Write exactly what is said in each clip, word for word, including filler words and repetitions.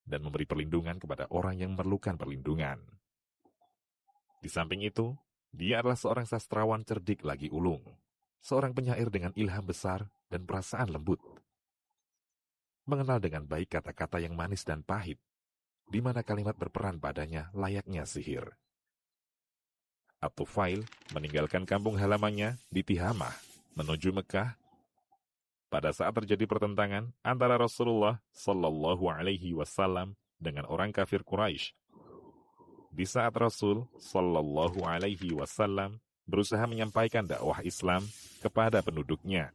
dan memberi perlindungan kepada orang yang memerlukan perlindungan. Di samping itu, dia adalah seorang sastrawan cerdik lagi ulung, seorang penyair dengan ilham besar dan perasaan lembut. Mengenal dengan baik kata-kata yang manis dan pahit, di mana kalimat berperan padanya layaknya sihir. At-Tufail meninggalkan kampung halamannya di Tihamah menuju Mekah pada saat terjadi pertentangan antara Rasulullah Shallallahu Alaihi Wasallam dengan orang kafir Quraisy. Di saat Rasul Shallallahu Alaihi Wasallam berusaha menyampaikan dakwah Islam kepada penduduknya,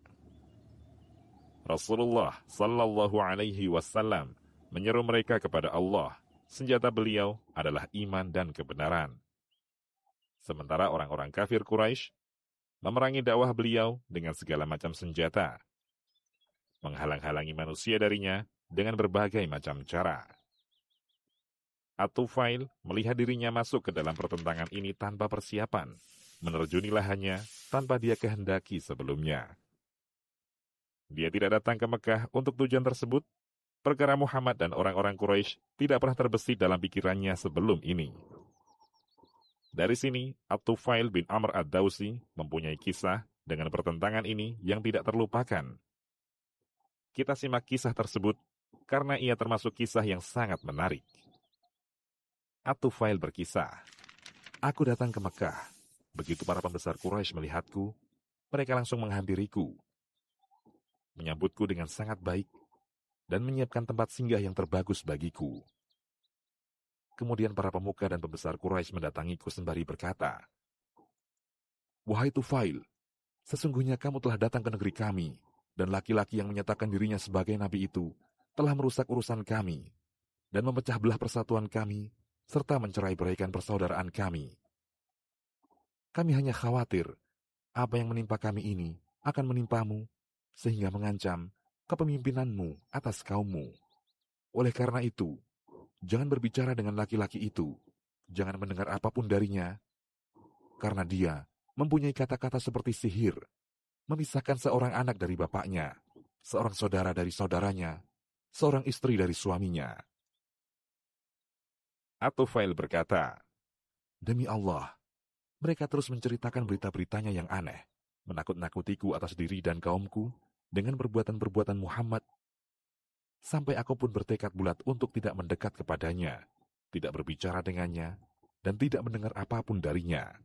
Rasulullah Shallallahu Alaihi Wasallam menyeru mereka kepada Allah. Senjata beliau adalah iman dan kebenaran. Sementara orang-orang kafir Quraisy memerangi dakwah beliau dengan segala macam senjata, menghalang-halangi manusia darinya dengan berbagai macam cara. At-Tufail melihat dirinya masuk ke dalam pertentangan ini tanpa persiapan, menerjuni lahannya tanpa dia kehendaki sebelumnya. Dia tidak datang ke Mekah untuk tujuan tersebut, perkara Muhammad dan orang-orang Quraisy tidak pernah terbesit dalam pikirannya sebelum ini. Dari sini, At-Tufail bin Amr ad-Dawsi mempunyai kisah dengan pertentangan ini yang tidak terlupakan. Kita simak kisah tersebut karena ia termasuk kisah yang sangat menarik. At-Tufail berkisah, "Aku datang ke Mekah. Begitu para pembesar Quraisy melihatku, mereka langsung menghampiriku, menyambutku dengan sangat baik, dan menyiapkan tempat singgah yang terbagus bagiku. Kemudian para pemuka dan pembesar Quraisy mendatangiku sembari berkata, 'Wahai Tufail, sesungguhnya kamu telah datang ke negeri kami, dan laki-laki yang menyatakan dirinya sebagai nabi itu telah merusak urusan kami, dan memecah belah persatuan kami, serta mencerai-beraikan persaudaraan kami. Kami hanya khawatir, apa yang menimpa kami ini akan menimpamu, sehingga mengancam kepemimpinanmu atas kaummu. Oleh karena itu, jangan berbicara dengan laki-laki itu, jangan mendengar apapun darinya, karena dia mempunyai kata-kata seperti sihir, memisahkan seorang anak dari bapaknya, seorang saudara dari saudaranya, seorang istri dari suaminya.'" At-Tufail berkata, "Demi Allah, mereka terus menceritakan berita-beritanya yang aneh, menakut-nakutiku atas diri dan kaumku dengan perbuatan-perbuatan Muhammad, sampai aku pun bertekad bulat untuk tidak mendekat kepadanya, tidak berbicara dengannya, dan tidak mendengar apapun darinya.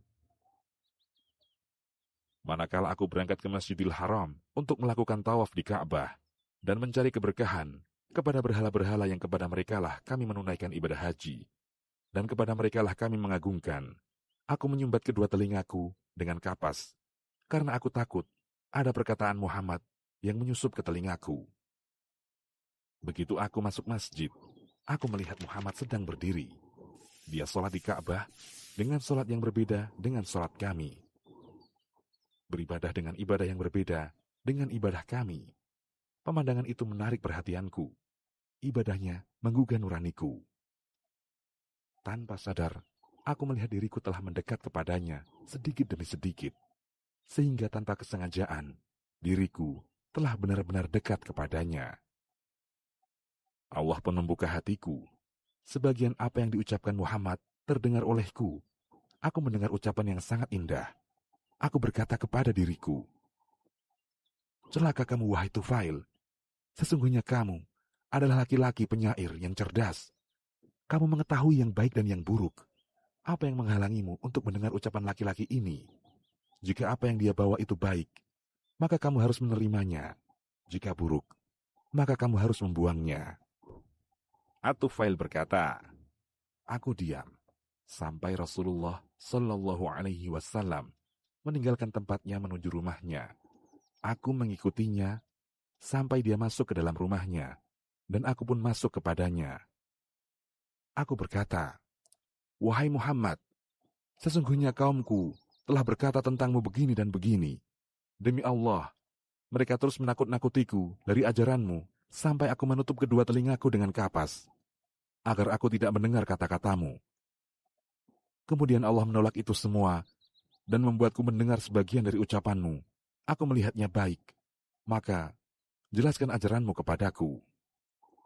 Manakala aku berangkat ke Masjidil Haram untuk melakukan tawaf di Ka'bah dan mencari keberkahan kepada berhala-berhala yang kepada merekalah kami menunaikan ibadah haji, dan kepada merekalah kami mengagungkan, aku menyumbat kedua telingaku dengan kapas, karena aku takut ada perkataan Muhammad yang menyusup ke telingaku. Begitu aku masuk masjid, aku melihat Muhammad sedang berdiri. Dia sholat di Ka'bah dengan sholat yang berbeda dengan sholat kami. Beribadah dengan ibadah yang berbeda dengan ibadah kami. Pemandangan itu menarik perhatianku. Ibadahnya menggugah nuraniku. Tanpa sadar, aku melihat diriku telah mendekat kepadanya sedikit demi sedikit, sehingga tanpa kesengajaan, diriku telah benar-benar dekat kepadanya. Allah pun membuka hatiku. Sebagian apa yang diucapkan Muhammad terdengar olehku. Aku mendengar ucapan yang sangat indah. Aku berkata kepada diriku, 'Celaka kamu, wahai Tufail. Sesungguhnya kamu adalah laki-laki penyair yang cerdas. Kamu mengetahui yang baik dan yang buruk. Apa yang menghalangimu untuk mendengar ucapan laki-laki ini? Jika apa yang dia bawa itu baik, maka kamu harus menerimanya. Jika buruk, maka kamu harus membuangnya.' At-Tufail berkata, aku diam sampai Rasulullah Shallallahu Alaihi Wasallam meninggalkan tempatnya menuju rumahnya. Aku mengikutinya sampai dia masuk ke dalam rumahnya, dan aku pun masuk kepadanya. Aku berkata, 'Wahai Muhammad, sesungguhnya kaumku telah berkata tentangmu begini dan begini. Demi Allah, mereka terus menakut-nakutiku dari ajaranmu sampai aku menutup kedua telingaku dengan kapas, agar aku tidak mendengar kata-katamu. Kemudian Allah menolak itu semua dan membuatku mendengar sebagian dari ucapanmu. Aku melihatnya baik, maka jelaskan ajaranmu kepadaku.'